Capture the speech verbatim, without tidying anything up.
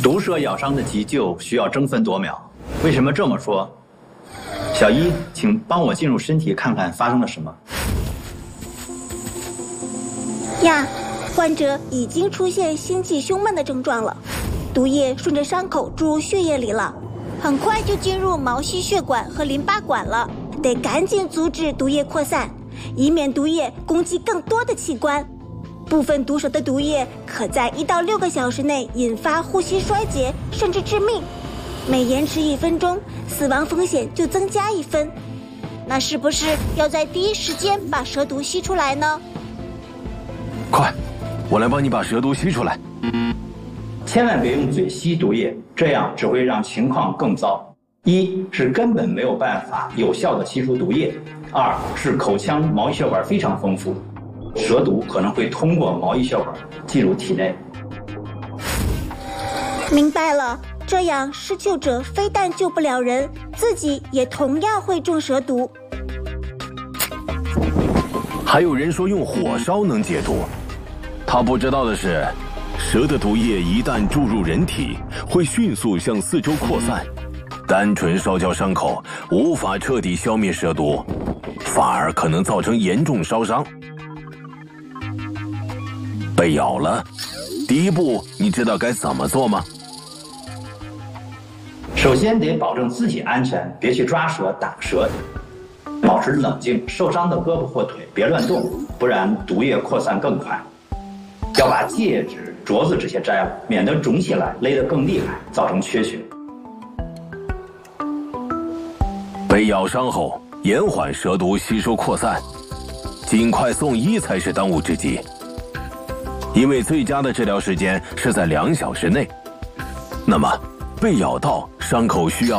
毒蛇咬伤的急救需要争分夺秒。为什么这么说？小一，请帮我进入身体看看发生了什么。 呀，患者已经出现心悸胸闷的症状了，毒液顺着伤口注入血液里了，很快就进入毛细血管和淋巴管了，得赶紧阻止毒液扩散，以免毒液攻击更多的器官。部分毒蛇的毒液可在一到六个小时内引发呼吸衰竭，甚至致命。每延迟一分钟，死亡风险就增加一分。那是不是要在第一时间把蛇毒吸出来呢？ 快，我来帮你把蛇毒吸出来。 千万别用嘴吸毒液，这样只会让情况更糟。一是根本没有办法有效地吸出毒液，二是口腔毛细血管非常丰富，蛇毒可能会通过毛细血管进入体内。 明白了，这样施救者非但救不了人，自己也同样会中蛇毒。 还有人说用火烧能解毒，他不知道的是，蛇的毒液一旦注入人体，会迅速向四周扩散。单纯烧焦伤口无法彻底消灭蛇毒，反而可能造成严重烧伤。被咬了，第一步你知道该怎么做吗？ 首先得保证自己安全，别去抓蛇打蛇，保持冷静，受伤的胳膊或腿别乱动，不然毒液扩散更快。要把戒指、镯子这些摘了，免得肿起来勒得更厉害，造成缺血。 被咬伤后，延缓蛇毒吸收扩散，尽快送医才是当务之急。因为最佳的治疗时间是在两小时内。那么，被咬到伤口需要